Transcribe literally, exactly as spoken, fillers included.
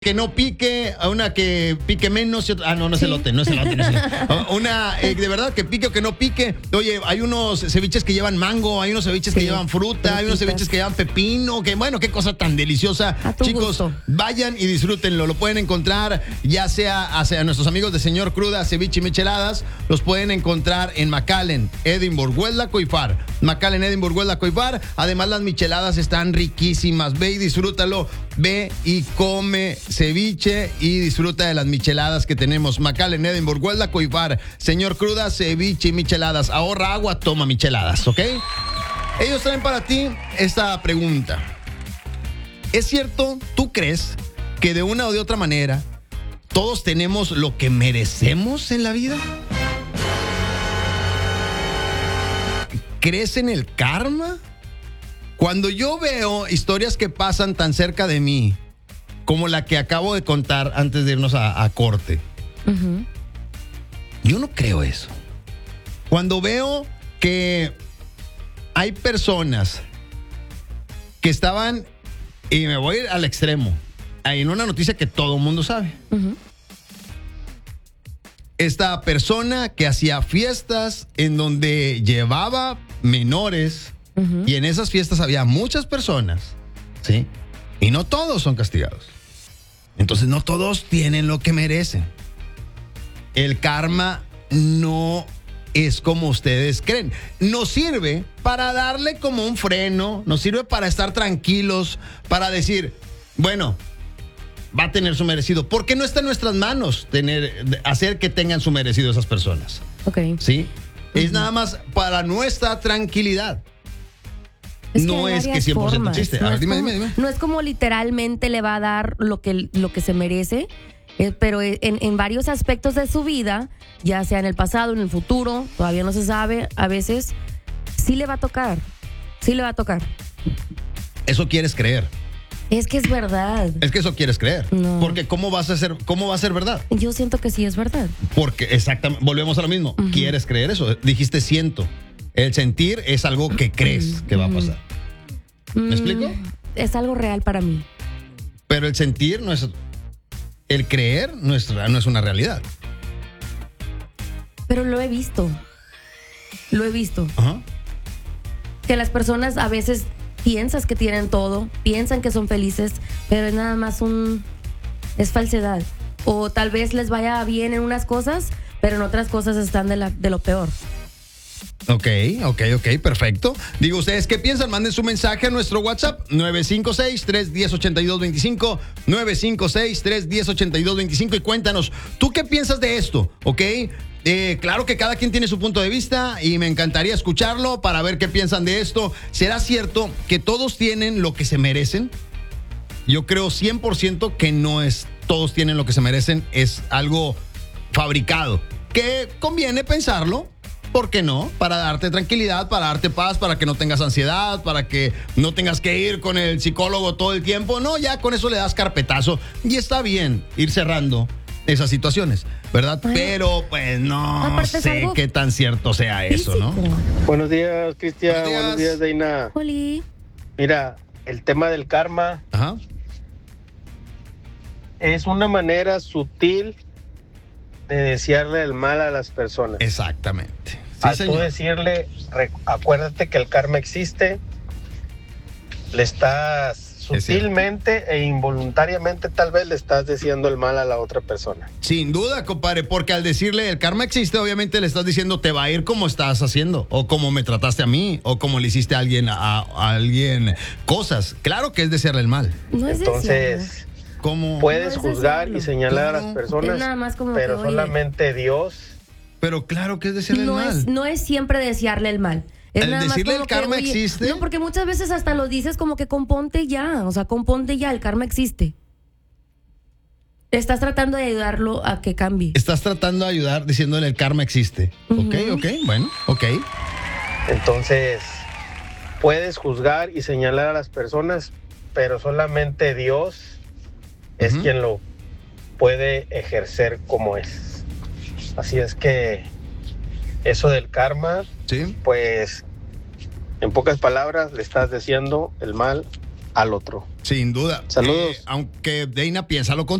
Que no pique, a una que pique menos. Y otra, ah, no, no es elote, no es elote. No es elote. Una, eh, de verdad, que pique o que no pique. Oye, hay unos ceviches que llevan mango, hay unos ceviches sí, que llevan fruta, hay unos ceviches que llevan pepino. Que bueno, qué cosa tan deliciosa. Chicos, gusto. Vayan y disfrútenlo. Lo pueden encontrar, ya sea hacia nuestros amigos de Señor Cruda, Ceviche y Micheladas. Los pueden encontrar en McAllen, Edinburgh, Huelva, Coifar. McAllen, Edinburgh, Huelva, Coifar. Además, las micheladas están riquísimas. Ve y disfrútalo. Ve y come ceviche y disfruta de las micheladas que tenemos. McAllen, Edinburgh, Huelva, Coifar. Señor Cruda, ceviche y micheladas. Ahorra agua, toma micheladas, ¿ok? Ellos traen para ti esta pregunta. ¿Es cierto, tú crees que de una o de otra manera todos tenemos lo que merecemos en la vida? ¿Crees en el karma? Cuando yo veo historias que pasan tan cerca de mí, como la que acabo de contar antes de irnos a, a corte, uh-huh. yo no creo eso. Cuando veo que hay personas que estaban, y me voy al extremo, en una noticia que todo el mundo sabe. Uh-huh. Esta persona que hacía fiestas en donde llevaba menores, uh-huh. y en esas fiestas había muchas personas, ¿sí? Y no todos son castigados. Entonces no todos tienen lo que merecen. El karma no es como ustedes creen. Nos sirve para darle como un freno, nos sirve para estar tranquilos, para decir, bueno, va a tener su merecido. Porque no está en nuestras manos tener, hacer que tengan su merecido esas personas. Ok. ¿Sí? Uh-huh. Es nada más para nuestra tranquilidad. Es no que es que cien por ciento formas. existe. No, A ver, es dime, como, dime, dime. no es como literalmente le va a dar lo que, lo que se merece, eh, pero en, en varios aspectos de su vida, ya sea en el pasado, en el futuro, todavía no se sabe, a veces sí le va a tocar, sí le va a tocar. Eso quieres creer. Es que es verdad. Es que eso quieres creer. No. Porque ¿cómo vas a ser, cómo va a ser verdad? Yo siento que sí es verdad. Porque exactamente, volvemos a lo mismo. Uh-huh. ¿Quieres creer eso? Dijiste siento. El sentir es algo que crees que va a pasar. ¿Me mm, explico? Es algo real para mí. Pero el sentir no es... El creer no es, no es una realidad. Pero lo he visto. Lo he visto. Ajá. Que las personas a veces piensas que tienen todo, piensan que son felices, pero es nada más un... Es falsedad. O tal vez les vaya bien en unas cosas, pero en otras cosas están de, la, de lo peor. Ok, ok, ok, perfecto. Digo, ¿ustedes qué piensan? Manden su mensaje a nuestro WhatsApp nueve cinco seis, tres uno cero, ocho dos dos cinco nueve cinco seis, tres uno cero, ocho dos dos cinco y cuéntanos, ¿tú qué piensas de esto? ¿Ok? Eh, claro que cada quien tiene su punto de vista y me encantaría escucharlo para ver qué piensan de esto. ¿Será cierto que todos tienen lo que se merecen? Yo creo cien por ciento que no es todos tienen lo que se merecen, es algo fabricado, que conviene pensarlo. ¿Por qué no? Para darte tranquilidad, para darte paz, para que no tengas ansiedad, para que no tengas que ir con el psicólogo todo el tiempo. No, ya con eso le das carpetazo y está bien ir cerrando esas situaciones, ¿verdad? Bueno, pero pues no sé qué tan cierto sea eso, ¿no? Buenos días, Cristian. Buenos días, Buenos días, Deina. Oli. Mira, el tema del karma. Ajá. Es una manera sutil de desearle el mal a las personas. Exactamente. Sí, Al señor. tú decirle, rec- acuérdate que el karma existe, le estás sutilmente e involuntariamente tal vez le estás deseando el mal a la otra persona. Sin duda, compadre, porque al decirle el karma existe, obviamente le estás diciendo te va a ir como estás haciendo, o como me trataste a mí, o como le hiciste a alguien, a, a alguien cosas. Claro que es desearle el mal. No es Entonces, ¿cómo? puedes No es juzgar desearlo. y señalar Claro. a las personas, Es nada más como pero que, oye, solamente Dios. Pero claro que es desearle no el mal. Es, no es siempre desearle el mal. Es ¿El nada más decirle como el karma que, oye, existe? No, porque muchas veces hasta lo dices como que componte ya. O sea, componte ya, el karma existe. Estás tratando de ayudarlo a que cambie. Estás tratando de ayudar diciéndole el karma existe. Uh-huh. Ok, ok, bueno, ok. Entonces, puedes juzgar y señalar a las personas, pero solamente Dios es Uh-huh. quien lo puede ejercer como es. Así es que eso del karma, Sí. pues, en pocas palabras, le estás deseando el mal al otro. Sin duda. Saludos. Eh, aunque Deina piensa lo contrario.